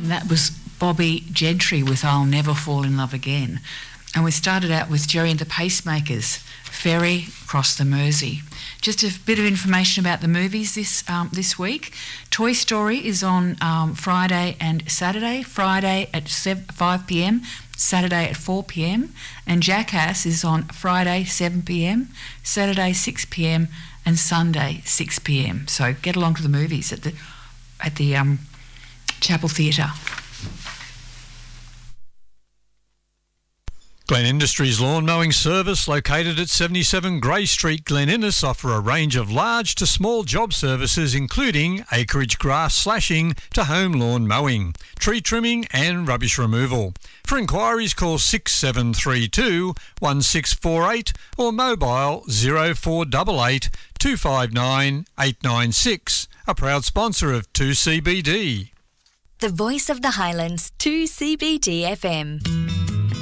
And that was Bobby Gentry with I'll Never Fall in Love Again. And we started out with Jerry and the Pacemakers, Ferry Across the Mersey. Just a bit of information about the movies this week. Toy Story is on Friday and Saturday. Friday at 5 p.m, Saturday at 4 p.m. And Jackass is on Friday 7 p.m, Saturday 6 p.m, and Sunday 6 p.m. So get along to the movies at the Chapel Theatre. Glen Industries Lawn Mowing Service, located at 77 Grey Street, Glen Innes, offer a range of large to small job services including acreage grass slashing to home lawn mowing, tree trimming and rubbish removal. For inquiries, call 6732 1648 or mobile 0488 259 896. A proud sponsor of 2CBD. The voice of the Highlands, 2CBD FM.